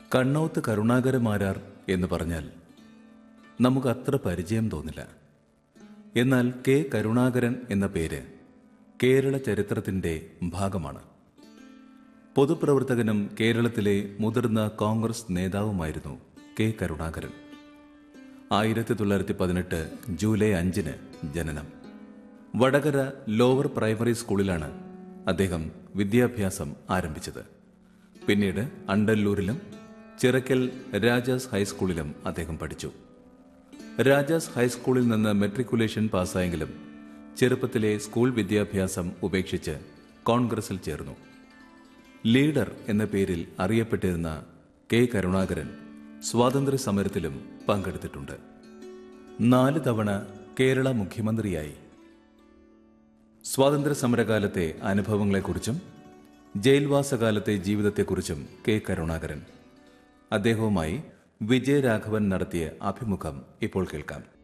കണ്ണോത്ത് കരുണാകരമാരാർ എന്ന് പറഞ്ഞാൽ നമുക്ക് അത്ര പരിചയം തോന്നില്ല. എന്നാൽ കെ കരുണാകരൻ എന്ന പേര് കേരള ചരിത്രത്തിൻ്റെ ഭാഗമാണ്. പൊതുപ്രവർത്തകനും കേരളത്തിലെ മുതിർന്ന കോൺഗ്രസ് നേതാവുമായിരുന്നു കെ കരുണാകരൻ. 1918 ജൂലൈ 5 ജനനം. വടകര ലോവർ പ്രൈമറി സ്കൂളിലാണ് അദ്ദേഹം വിദ്യാഭ്യാസം ആരംഭിച്ചത്. പിന്നീട് അണ്ടല്ലൂരിലും ചിറക്കൽ രാജാസ് ഹൈസ്കൂളിലും അദ്ദേഹം പഠിച്ചു. രാജാസ് ഹൈസ്കൂളിൽ നിന്ന് മെട്രിക്കുലേഷൻ പാസ്സായെങ്കിലും ചെറുപ്പത്തിലെ സ്കൂൾ വിദ്യാഭ്യാസം ഉപേക്ഷിച്ച് കോൺഗ്രസിൽ ചേർന്നു. ലീഡർ എന്ന പേരിൽ അറിയപ്പെട്ടിരുന്ന കെ കരുണാകരൻ സ്വാതന്ത്ര്യ സമരത്തിലും പങ്കെടുത്തിട്ടുണ്ട്. 4 തവണ കേരള മുഖ്യമന്ത്രിയായി. സ്വാതന്ത്ര്യ സമരകാലത്തെ അനുഭവങ്ങളെക്കുറിച്ചും ജയിൽവാസകാലത്തെ ജീവിതത്തെക്കുറിച്ചും കെ കരുണാകരൻ. അദ്ദേഹവുമായി വിജയരാഘവൻ നടത്തിയ അഭിമുഖം ഇപ്പോൾ കേൾക്കാം.